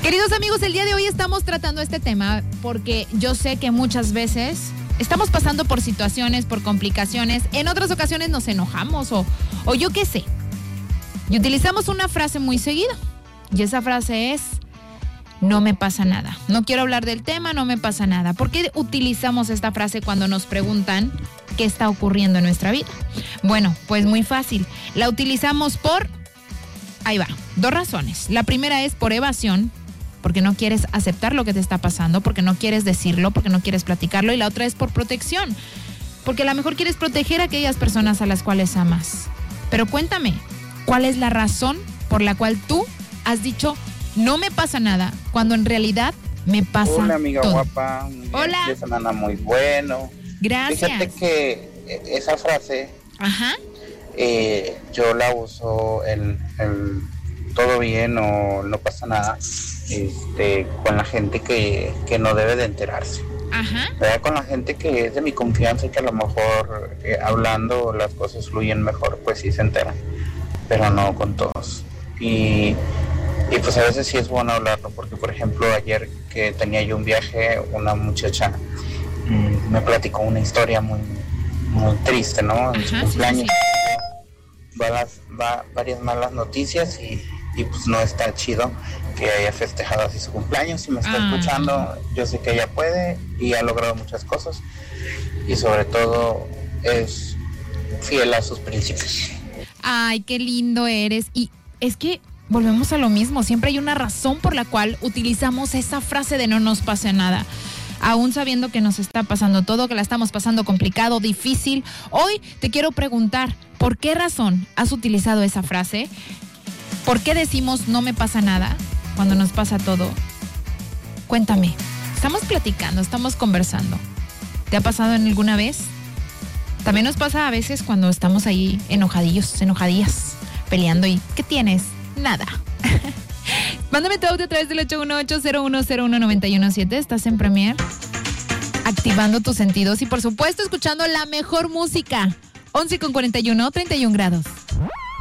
Queridos amigos, el día de hoy estamos tratando este tema porque yo sé que muchas veces estamos pasando por situaciones, por complicaciones. En otras ocasiones nos enojamos o yo qué sé. Y utilizamos una frase muy seguido. Y esa frase es: no me pasa nada. No quiero hablar del tema, no me pasa nada. ¿Por qué utilizamos esta frase cuando nos preguntan qué está ocurriendo en nuestra vida? Bueno, pues muy fácil. La utilizamos por... Ahí va, 2 razones. La primera es por evasión, porque no quieres aceptar lo que te está pasando, porque no quieres decirlo, porque no quieres platicarlo. Y la otra es por protección, porque a lo mejor quieres proteger a aquellas personas a las cuales amas. Pero cuéntame, ¿cuál es la razón por la cual tú has dicho no me pasa nada, cuando en realidad me pasa todo? Hola, amiga guapa. Hola. De semana muy bueno. Gracias. Fíjate que esa frase, Ajá. yo la uso el todo bien o no pasa nada, con la gente que no debe de enterarse. Ajá. ¿Verdad? Con la gente que es de mi confianza y que a lo mejor hablando las cosas fluyen mejor, pues sí se enteran, pero no con todos. Y pues a veces sí es bueno hablarlo, porque por ejemplo ayer que tenía yo un viaje, una muchacha me platicó una historia muy, muy triste, ¿no? En su cumpleaños. Va varias malas noticias y pues no está chido que haya festejado así su cumpleaños. Si me está escuchando, yo sé que ella puede y ha logrado muchas cosas y sobre todo es fiel a sus principios. Ay, qué lindo eres. Y es que volvemos a lo mismo, siempre hay una razón por la cual utilizamos esa frase de no nos pase nada. Aún sabiendo que nos está pasando todo, que la estamos pasando complicado, difícil. Hoy te quiero preguntar, ¿por qué razón has utilizado esa frase? ¿Por qué decimos no me pasa nada cuando nos pasa todo? Cuéntame, estamos platicando, estamos conversando. ¿Te ha pasado en alguna vez? También nos pasa a veces cuando estamos ahí enojadillas, peleando y ¿qué tienes? Nada. Mándame tu audio a través del 818-0101-917. Estás en Premier, activando tus sentidos y por supuesto escuchando la mejor música. 11:41, 31 grados.